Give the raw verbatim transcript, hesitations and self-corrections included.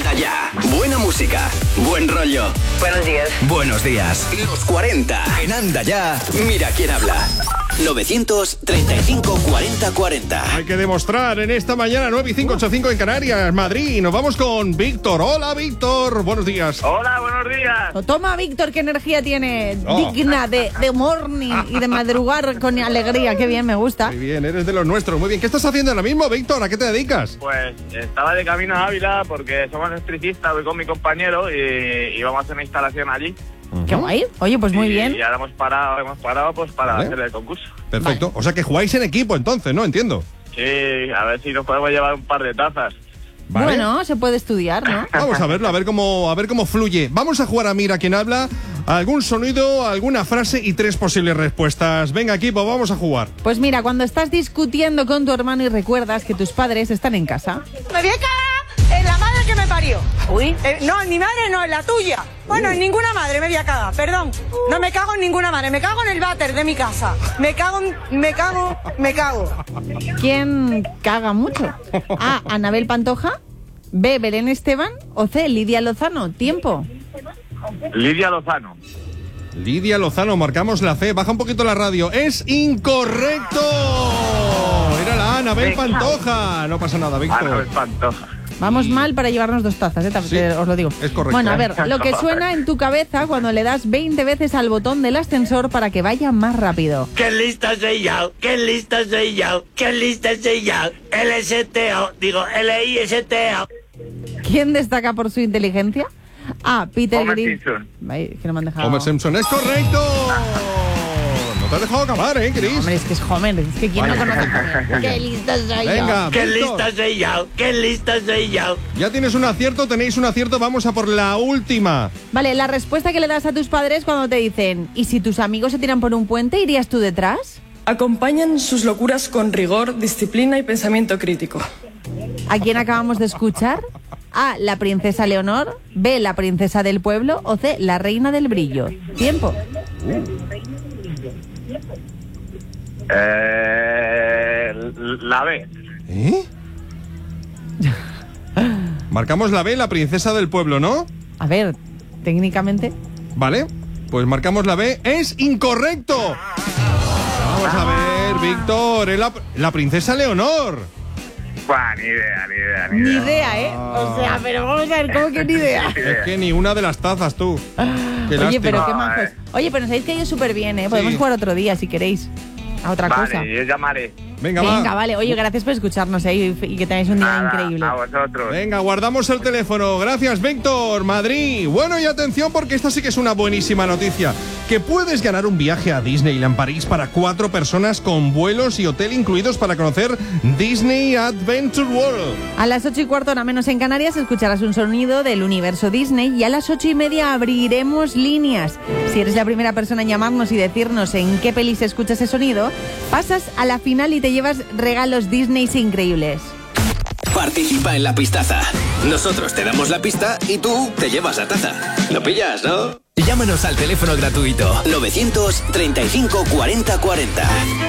Comienza ya. Buena música, buen rollo. Buenos días. Buenos días. Los cuarenta. En Anda Ya. Mira quién habla. novecientos treinta y cinco cuarenta cuarenta. Hay que demostrar en esta mañana nueve y cinco, ocho y cinco en Canarias, Madrid. Nos vamos con Víctor. Hola, Víctor. Buenos días. Hola, buenos días. Toma, Víctor, qué energía tiene. Oh. Digna de, de morning y de madrugar con alegría. Qué bien, me gusta. Muy bien, eres de los nuestros. Muy bien. ¿Qué estás haciendo ahora mismo, Víctor? ¿A qué te dedicas? Pues estaba de camino a Ávila porque somos electricistas, voy con mi compañero y, y vamos a hacer una instalación allí. Uh-huh. Qué guay. Oye, pues muy y, bien. Y ahora hemos parado, hemos parado pues para Vale. hacer el concurso. Perfecto. Vale. O sea que jugáis en equipo entonces, ¿no? Entiendo. Sí, a ver si nos podemos llevar un par de tazas. Vale. Bueno, se puede estudiar, ¿no? Vamos a verlo, a ver cómo, a ver cómo fluye. Vamos a jugar a Mira quién habla. Algún sonido, alguna frase y tres posibles respuestas. Venga, equipo, vamos a jugar. Pues mira, cuando estás discutiendo con tu hermano y recuerdas que tus padres están en casa. Me voy a cagar en la madre que me parió. Uy. Eh, no, en mi madre no, en la tuya. Bueno, en ninguna madre me voy a cagar, perdón. No me cago en ninguna madre, me cago en el váter de mi casa. Me cago, en- me cago, me cago. ¿Quién caga mucho? A. Anabel Pantoja. B. Belén Esteban. O C. Lidia Lozano. Tiempo. Lidia Lozano. Lidia Lozano, marcamos la C. Baja un poquito la radio. ¡Es incorrecto! Era la Anabel Pantoja. No pasa nada, Ah, no, Víctor. es Pantoja. Vamos mal para llevarnos dos tazas, ¿eh? Sí, Te- os lo digo. es correcto. Bueno, a ver, lo que suena en tu cabeza cuando le das veinte veces al botón del ascensor para que vaya más rápido. ¡Qué lista soy yo! ¡Qué lista soy yo! ¡Qué lista soy yo! L S T O, digo L I S T O. ¿Quién destaca por su inteligencia? A. Peter Homer Grimm. Simpson. Ay, que no me han dejado. Homer Simpson, es correcto. No te has dejado acabar, ¿eh, Chris? Hombre, es que es Homer, es que quién Vale. no conoce a Homer. ¡Qué listo soy yo! Venga, ¡Qué Víctor. lista soy yo! ¡Qué lista soy yo! Ya tienes un acierto, tenéis un acierto. Vamos a por la última. Vale, la respuesta que le das a tus padres cuando te dicen ¿y si tus amigos se tiran por un puente, irías tú detrás? Acompañan sus locuras con rigor, disciplina y pensamiento crítico. ¿A quién acabamos de escuchar? A. La princesa Leonor. B. La princesa del pueblo. O C. La reina del brillo. Tiempo. Eh, la B. ¿Eh? Marcamos la B, la princesa del pueblo, ¿no? A ver, técnicamente. Vale, pues marcamos la B. ¡Es incorrecto! Vamos a ver, Víctor. Es la, la princesa Leonor. Buah, ni idea, ni idea, ni Ni idea. idea, ¿eh? O sea, pero vamos a ver, ¿cómo que ni idea? Es que ni una de las tazas, tú. Qué Oye, lástima. pero qué No, majos. eh. Oye, pero sabéis que yo súper bien, ¿eh? Podemos Sí. jugar otro día si queréis. A otra cosa. Vale, yo llamaré. Venga, Venga, va. vale. Oye, gracias por escucharnos, ¿eh? Y, y que tengáis un día Nada, increíble. a vosotros. Venga, guardamos el teléfono. Gracias, Víctor. Madrid. Bueno, y atención porque esta sí que es una buenísima noticia. Que puedes ganar un viaje a Disneyland París para cuatro personas con vuelos y hotel incluidos para conocer Disney Adventure World. A las ocho y cuarto, hora menos en Canarias, escucharás un sonido del universo Disney y a las ocho y media abriremos líneas. Si eres la primera persona en llamarnos y decirnos en qué peli se escucha ese sonido, pasas a la final y te llevas regalos Disney increíbles. Participa en la pistaza. Nosotros te damos la pista y tú te llevas la taza. ¿Lo pillas, no? Llámanos al teléfono gratuito novecientos treinta y cinco cuarenta cuarenta.